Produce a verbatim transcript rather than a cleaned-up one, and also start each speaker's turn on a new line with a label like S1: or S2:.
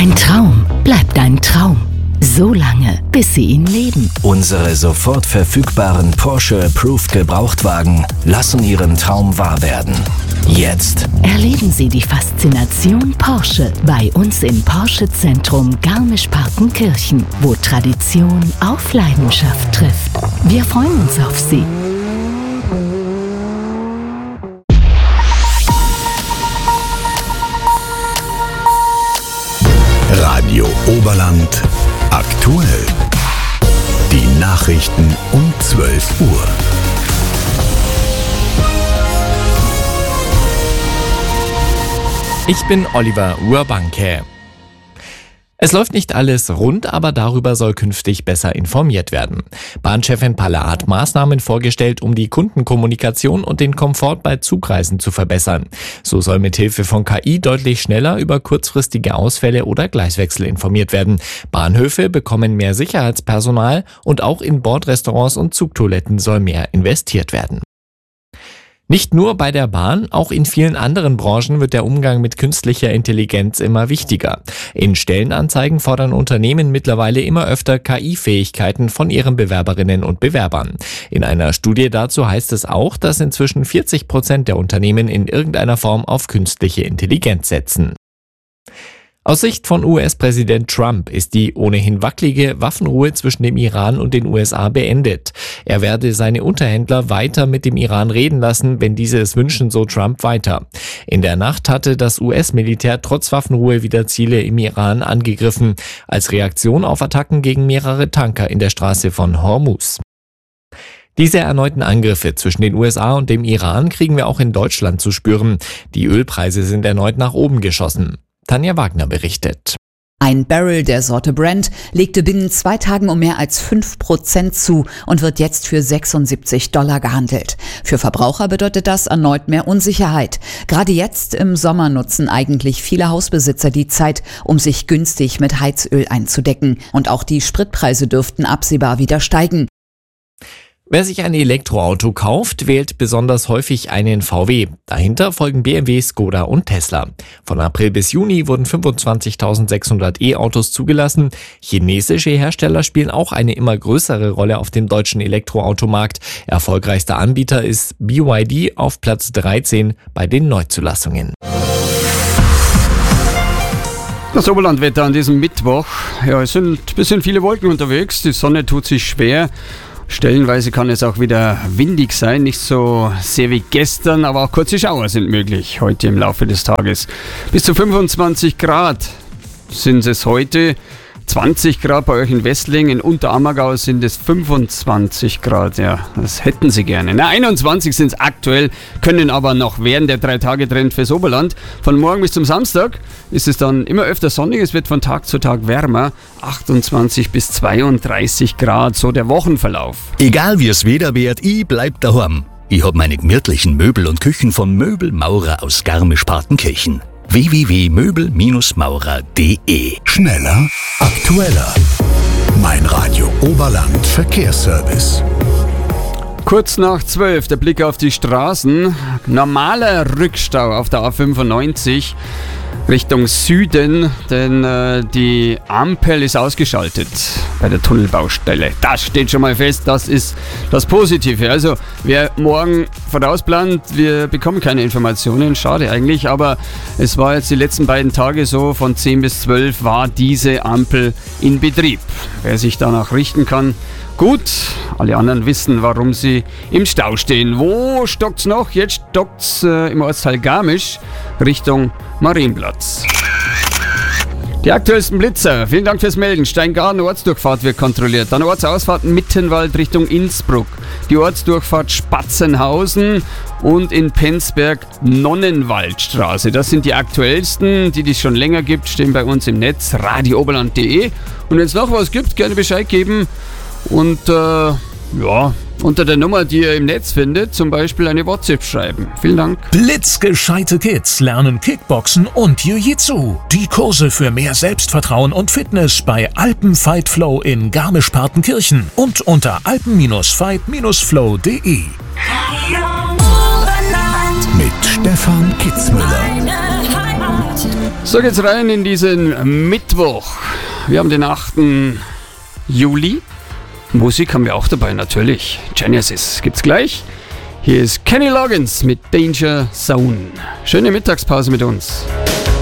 S1: Ein Traum bleibt ein Traum. So lange, bis Sie ihn leben.
S2: Unsere sofort verfügbaren Porsche Approved Gebrauchtwagen lassen Ihren Traum wahr werden. Jetzt
S1: Erleben Sie die Faszination Porsche bei uns im Porsche Zentrum Garmisch-Partenkirchen, wo Tradition auf Leidenschaft trifft. Wir freuen uns auf Sie.
S3: Radio Oberland aktuell. Die Nachrichten um zwölf Uhr.
S4: Ich bin Oliver Urbanke. Es läuft nicht alles rund, aber darüber soll künftig besser informiert werden. Bahnchefin Palle hat Maßnahmen vorgestellt, um die Kundenkommunikation und den Komfort bei Zugreisen zu verbessern. So soll mithilfe von K I deutlich schneller über kurzfristige Ausfälle oder Gleiswechsel informiert werden. Bahnhöfe bekommen mehr Sicherheitspersonal und auch in Bordrestaurants und Zugtoiletten soll mehr investiert werden. Nicht nur bei der Bahn, auch in vielen anderen Branchen wird der Umgang mit künstlicher Intelligenz immer wichtiger. In Stellenanzeigen fordern Unternehmen mittlerweile immer öfter K I-Fähigkeiten von ihren Bewerberinnen und Bewerbern. In einer Studie dazu heißt es auch, dass inzwischen vierzig Prozent der Unternehmen in irgendeiner Form auf künstliche Intelligenz setzen. Aus Sicht von U S-Präsident Trump ist die ohnehin wackelige Waffenruhe zwischen dem Iran und den U S A beendet. Er werde seine Unterhändler weiter mit dem Iran reden lassen, wenn diese es wünschen, so Trump weiter. In der Nacht hatte das U S-Militär trotz Waffenruhe wieder Ziele im Iran angegriffen, als Reaktion auf Attacken gegen mehrere Tanker in der Straße von Hormuz. Diese erneuten Angriffe zwischen den U S A und dem Iran kriegen wir auch in Deutschland zu spüren. Die Ölpreise sind erneut nach oben geschossen. Tanja Wagner berichtet.
S5: Ein Barrel der Sorte Brent legte binnen zwei Tagen um mehr als fünf Prozent zu und wird jetzt für sechsundsiebzig Dollar gehandelt. Für Verbraucher bedeutet das erneut mehr Unsicherheit. Gerade jetzt im Sommer nutzen eigentlich viele Hausbesitzer die Zeit, um sich günstig mit Heizöl einzudecken. Und auch die Spritpreise dürften absehbar wieder steigen.
S4: Wer sich ein Elektroauto kauft, wählt besonders häufig einen V W. Dahinter folgen B M W, Skoda und Tesla. Von April bis Juni wurden fünfundzwanzigtausendsechshundert E-Autos zugelassen. Chinesische Hersteller spielen auch eine immer größere Rolle auf dem deutschen Elektroautomarkt. Erfolgreichster Anbieter ist B Y D auf Platz dreizehn bei den Neuzulassungen.
S6: Das Oberlandwetter an diesem Mittwoch. Ja, es sind ein bisschen viele Wolken unterwegs. Die Sonne tut sich schwer. Stellenweise kann es auch wieder windig sein, nicht so sehr wie gestern, aber auch kurze Schauer sind möglich heute im Laufe des Tages. Bis zu fünfundzwanzig Grad sind es heute, zwanzig Grad bei euch in Westling, in Unterammergau sind es fünfundzwanzig Grad, ja, das hätten sie gerne. Na, einundzwanzig sind es aktuell, können aber noch während der drei Tage Trend fürs Oberland. Von morgen bis zum Samstag ist es dann immer öfter sonnig, es wird von Tag zu Tag wärmer, achtundzwanzig bis zweiunddreißig Grad, so der Wochenverlauf.
S3: Egal wie es Wetter wird, ich bleib daheim. Ich hab meine gemütlichen Möbel und Küchen von Möbelmaurer aus Garmisch-Partenkirchen. w w w punkt möbel maurer punkt d e. Schneller, aktueller. Mein Radio Oberland Verkehrsservice.
S6: Kurz nach zwölf, der Blick auf die Straßen. Normaler Rückstau auf der A fünfundneunzig Richtung Süden, denn äh, die Ampel ist ausgeschaltet bei der Tunnelbaustelle. Das steht schon mal fest, das ist das Positive. Also wer morgen vorausplant, wir bekommen keine Informationen, schade eigentlich, aber es war jetzt die letzten beiden Tage so, von zehn bis zwölf war diese Ampel in Betrieb. Wer sich danach richten kann, gut, alle anderen wissen, warum sie im Stau stehen. Wo stockt's noch? Jetzt stockt's äh, im Ortsteil Garmisch Richtung Marienplatz. Die aktuellsten Blitzer. Vielen Dank fürs Melden. Steingarten Ortsdurchfahrt wird kontrolliert. Dann Ortsausfahrt Mittenwald Richtung Innsbruck. Die Ortsdurchfahrt Spatzenhausen und in Penzberg Nonnenwaldstraße. Das sind die aktuellsten, die es schon länger gibt, stehen bei uns im Netz radio oberland punkt de. Und wenn es noch was gibt, gerne Bescheid geben. Und äh, ja, unter der Nummer, die ihr im Netz findet, zum Beispiel eine WhatsApp schreiben. Vielen Dank.
S7: Blitzgescheite Kids lernen Kickboxen und Jiu-Jitsu. Die Kurse für mehr Selbstvertrauen und Fitness bei Alpen Fight Flow in Garmisch-Partenkirchen und unter alpen fight flow punkt de.
S3: Mit Stefan Kitzmüller.
S8: Meine Heimat.
S6: So geht's rein in diesen Mittwoch. Wir haben den achten Juli. Musik haben wir auch dabei, natürlich. Genesis gibt's gleich. Hier ist Kenny Loggins mit Danger Zone. Schöne Mittagspause mit uns.